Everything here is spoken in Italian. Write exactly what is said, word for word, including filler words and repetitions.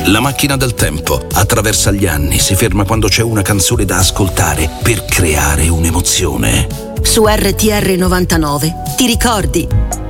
La macchina del tempo attraversa gli anni, si ferma quando c'è una canzone da ascoltare per creare un'emozione. Su R T R novantanove ti ricordi